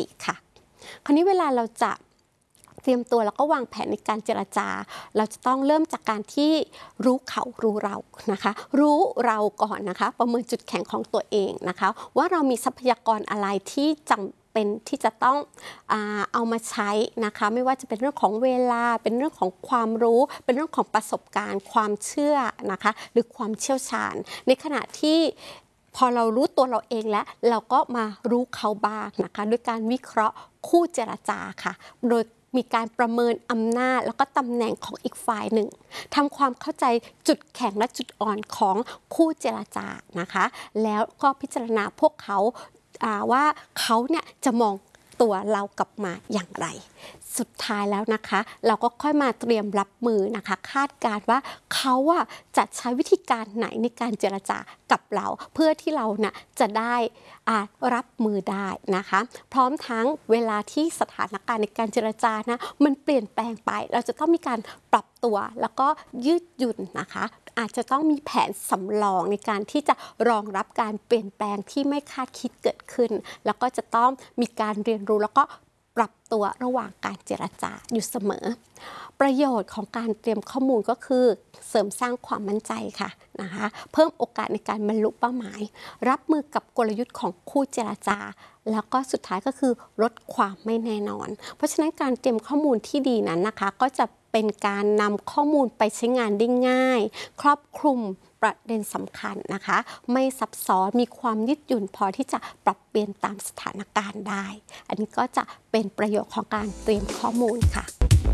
ติค่ะคราวนี้เวลาเราจะเตรียมตัวแล้วก็วางแผนในการเจรจาเราจะต้องเริ่มจากการที่รู้เขารู้เรานะคะรู้เราก่อนนะคะประเมินจุดแข็งของตัวเองนะคะว่าเรามีทรัพยากรอะไรที่จำเป็นที่จะต้องเอามาใช้นะคะไม่ว่าจะเป็นเรื่องของเวลาเป็นเรื่องของความรู้เป็นเรื่องของประสบการณ์ความเชื่อนะคะหรือความเชี่ยวชาญในขณะที่พอเรารู้ตัวเราเองแล้วเราก็มารู้เขาบ้างนะคะด้วยการวิเคราะห์คู่เจรจาค่ะโดยมีการประเมินอำนาจแล้วก็ตำแหน่งของอีกฝ่ายหนึ่งทำความเข้าใจจุดแข็งและจุดอ่อนของคู่เจรจานะคะแล้วก็พิจารณาพวกเขาว่าเขาเนี่ยจะมองตัวเรากลับมาอย่างไรสุดท้ายแล้วนะคะเราก็ค่อยมาเตรียมรับมือนะคะคาดการณ์ว่าเขาจะใช้วิธีการไหนในการเจรจากับเราเพื่อที่เราจะได้รับมือได้นะคะพร้อมทั้งเวลาที่สถานการณ์ในการเจรจามันเปลี่ยนแปลงไปเราจะต้องมีการปรับตัวแล้วก็ยืดหยุ่นนะคะอาจจะต้องมีแผนสำรองในการที่จะรองรับการเปลี่ยนแปลงที่ไม่คาดคิดเกิดขึ้นแล้วก็จะต้องมีการเรียนรู้แล้วก็ปรับตัวระหว่างการเจรจาอยู่เสมอประโยชน์ของการเตรียมข้อมูลก็คือเสริมสร้างความมั่นใจค่ะนะคะเพิ่มโอกาสในการบรรลุเป้าหมายรับมือกับกลยุทธ์ของคู่เจรจาแล้วก็สุดท้ายก็คือลดความไม่แน่นอนเพราะฉะนั้นการเตรียมข้อมูลที่ดีนั้นนะคะก็จะเป็นการนำข้อมูลไปใช้งานได้ง่ายครอบคลุมประเด็นสำคัญนะคะไม่ซับซ้อนมีความยืดหยุ่นพอที่จะปรับเปลี่ยนตามสถานการณ์ได้อันนี้ก็จะเป็นประโยชน์ของการเตรียมข้อมูลค่ะ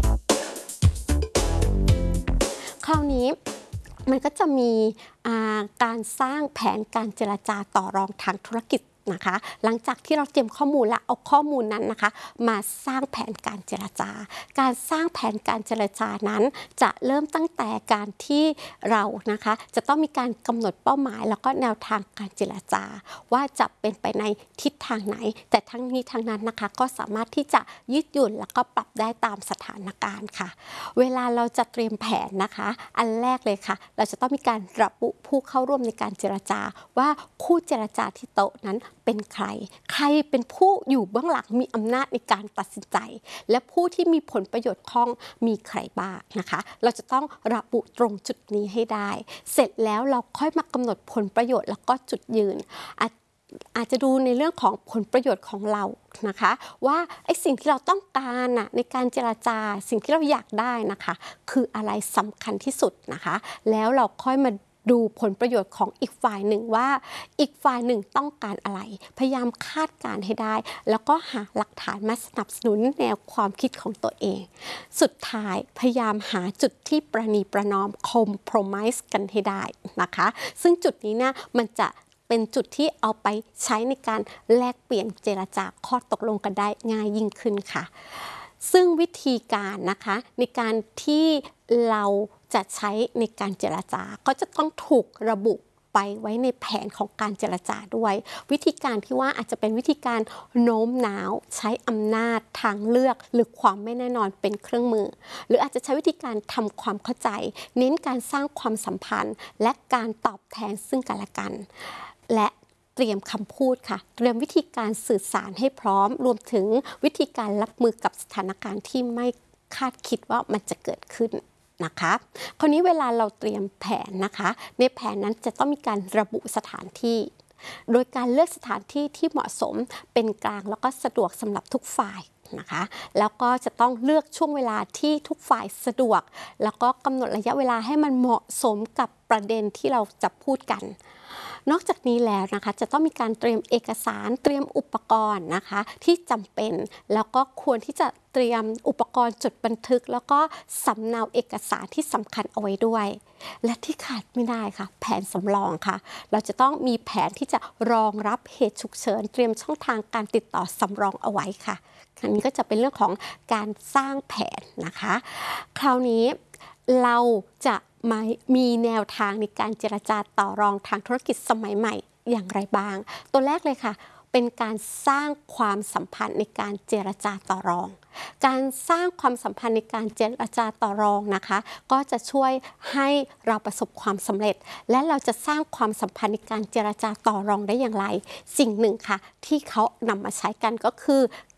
คราวนี้มันก็จะมีการสร้างแผนการเจรจาต่อรองทางธุรกิจนะคะหลังจากที่เราเตรียมข้อมูลและเอาข้อมูลนั้นนะคะมาสร้างแผนการเจรจาการสร้างแผนการเจรจานั้นจะเริ่มตั้งแต่การที่เรานะคะจะต้องมีการกำหนดเป้าหมายแล้วก็แนวทางการเจรจาว่าจะเป็นไปในทิศทางไหนแต่ทั้งนี้ทั้งนั้นนะคะก็สามารถที่จะยืดหยุ่นแล้วก็ปรับได้ตามสถานการณ์ค่ะเวลาเราจะเตรียมแผนนะคะอันแรกเลยค่ะเราจะต้องมีการระบุผู้เข้าร่วมในการเจรจาว่าคู่เจรจาที่โต๊ะนั้นเป็นใครเป็นผู้อยู่เบื้องหลังมีอำนาจในการตัดสินใจและผู้ที่มีผลประโยชน์ข้องมีใครบ้างนะคะเราจะต้องระบุตรงจุดนี้ให้ได้เสร็จแล้วเราค่อยมากำหนดผลประโยชน์แล้วก็จุดยืนอาจจะดูในเรื่องของผลประโยชน์ของเรานะคะว่าไอ้สิ่งที่เราต้องการในการเจรจาสิ่งที่เราอยากได้นะคะคืออะไรสำคัญที่สุดนะคะแล้วเราค่อยมาดูผลประโยชน์ของอีกฝ่ายหนึ่งว่าอีกฝ่ายหนึ่งต้องการอะไรพยายามคาดการณ์ให้ได้แล้วก็หาหลักฐานมาสนับสนุนแนวความคิดของตัวเองสุดท้ายพยายามหาจุดที่ประนีประนอมคอมโพรไมซ์กันให้ได้นะคะซึ่งจุดนี้มันจะเป็นจุดที่เอาไปใช้ในการแลกเปลี่ยนเจรจาข้อตกลงกันได้ง่ายยิ่งขึ้นค่ะซึ่งวิธีการนะคะในการที่เราจะใช้ในการเจรจาก็จะต้องถูกระบุไปไว้ในแผนของการเจรจาด้วยวิธีการที่ว่าอาจจะเป็นวิธีการโน้มน้าวใช้อำนาจทางเลือกหรือความไม่แน่นอนเป็นเครื่องมือหรืออาจจะใช้วิธีการทำความเข้าใจเน้นการสร้างความสัมพันธ์และการตอบแทนซึ่งกันและกันและเตรียมคำพูดค่ะเตรียมวิธีการสื่อสารให้พร้อมรวมถึงวิธีการรับมือกับสถานการณ์ที่ไม่คาดคิดว่ามันจะเกิดขึ้นนะคะคราวนี้เวลาเราเตรียมแผนนะคะในแผนนั้นจะต้องมีการระบุสถานที่โดยการเลือกสถานที่ที่เหมาะสมเป็นกลางแล้วก็สะดวกสำหรับทุกฝ่ายนะคะแล้วก็จะต้องเลือกช่วงเวลาที่ทุกฝ่ายสะดวกแล้วก็กำหนดระยะเวลาให้มันเหมาะสมกับประเด็นที่เราจะพูดกันนอกจากนี้แล้วนะคะจะต้องมีการเตรียมเอกสารเตรียมอุปกรณ์นะคะที่จำเป็นแล้วก็ควรที่จะเตรียมอุปกรณ์จดบันทึกแล้วก็สำเนาเอกสารที่สำคัญเอาไว้ด้วยและที่ขาดไม่ได้ค่ะแผนสำรองค่ะเราจะต้องมีแผนที่จะรองรับเหตุฉุกเฉินเตรียมช่องทางการติดต่อสำรองเอาไว้ค่ะอันนี้ก็จะเป็นเรื่องของการสร้างแผนนะคะคราวนี้เราจะมีแนวทางในการเจรจาต่อรองทางธุรกิจสมัยใหม่อย่างไรบ้างตัวแรกเลยค่ะเป็นการสร้างความสัมพันธ์ในการเจรจาต่อรองการสร้างความสัมพันธ์ในการเจรจาต่อรองนะคะก็จะช่วยให้เราประสบความสำเร็จและเราจะสร้างความสัมพันธ์ในการเจรจาต่อรองได้อย่างไรสิ่งหนึ่งค่ะที่เขานำมาใช้กันก็คือ